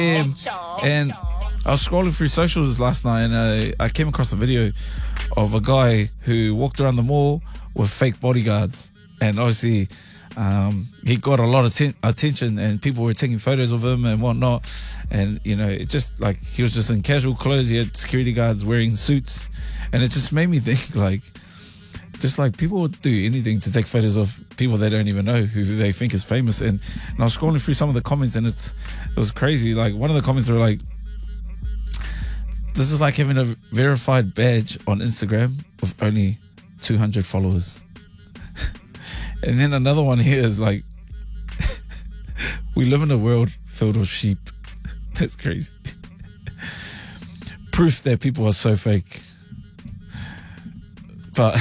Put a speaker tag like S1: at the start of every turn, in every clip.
S1: And I was scrolling through socials last night, and I came across a video of a guy who walked around the mall with fake bodyguards, and obviously he got a lot of attention, and people were taking photos of him and whatnot. And you know, it just like he was just in casual clothes. He had security guards wearing suits, and it just made me think like, just like people would do anything to take photos of people they don't even know, who they think is famous. And I was scrolling through some of the comments, and it was crazy. Like, one of the comments were like, this is like having a verified badge on Instagram with only 200 followers. And then another one here is like, we live in a world filled with sheep. That's crazy. Proof that people are so fake. But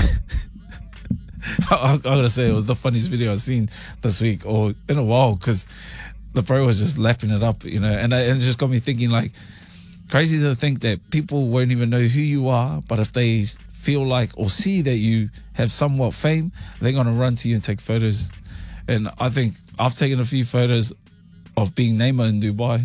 S1: I gotta say, it was the funniest video I've seen this week or in a while, because the bro was just lapping it up, you know, and it just got me thinking, like, crazy to think that people won't even know who you are, but if they feel like or see that you have somewhat fame, they're gonna run to you and take photos. And I think I've taken a few photos of being Neymar in Dubai.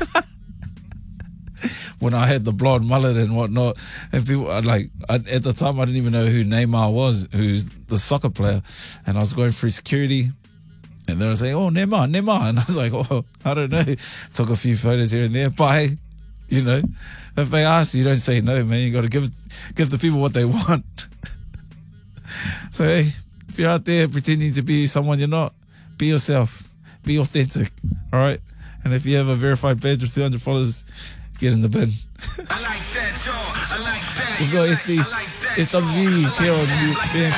S1: When I had the blonde mullet and whatnot, and people are like, at the time I didn't even know who Neymar was, who's the soccer player, and I was going through security, and they were saying, "Oh, Neymar," and I was like, "Oh, I don't know." Took a few photos here and there. Bye. You know, if they ask you, don't say no, man. You got to give the people what they want. So hey, if you're out there pretending to be someone you're not, be yourself, be authentic. All right, and if you have a verified badge of 200 followers, get in the bin.
S2: I like that, y'all. I like that.
S1: We've got SW here on New FM.